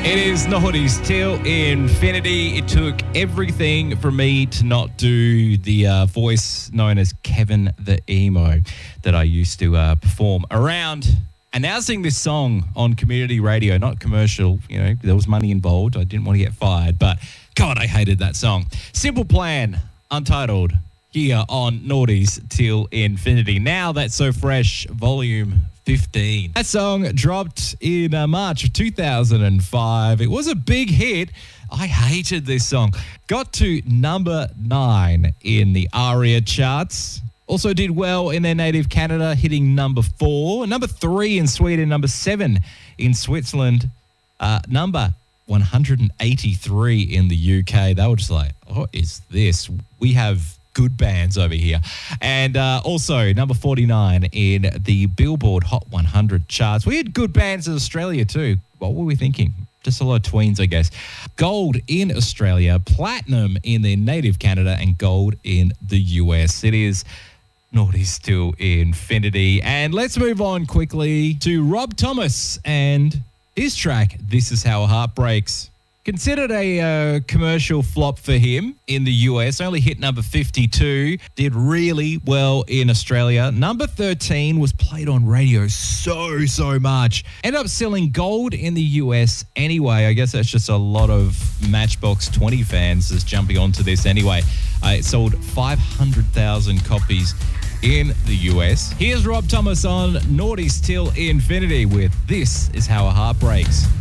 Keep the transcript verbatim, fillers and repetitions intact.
It is Naughties till infinity. It took everything for me to not do the uh, voice known as Kevin the Emo that I used to uh, perform around announcing this song on community radio, not commercial. You know, there was money involved. I didn't want to get fired, but God, I hated that song. Simple Plan, Untitled, here on Naughties till infinity. Now That's So Fresh, volume fifteen. That song dropped in uh, March of two thousand five. It was a big hit. I hated this song. Got to number nine in the ARIA charts. Also did well in their native Canada, hitting number four. Number three in Sweden. Number seven in Switzerland. Uh, number one hundred eighty-three in the U K. They were just like, what is this? We have good bands over here. And uh, also number forty-nine in the Billboard Hot one hundred charts. We had good bands in Australia too. What were we thinking? Just a lot of tweens, I guess. Gold in Australia, platinum in their native Canada, and gold in the U S. It is Naughties till infinity. And let's move on quickly to Rob Thomas and his track, This Is How a Heart Breaks. Considered a uh, commercial flop for him in the U S, only hit number fifty-two, did really well in Australia. Number thirteen was played on radio so, so much. Ended up selling gold in the U S anyway. I guess that's just a lot of Matchbox twenty fans just jumping onto this anyway. Uh, it sold five hundred thousand copies in the U S. Here's Rob Thomas on Naughties till infinity with This Is How a Heart Breaks.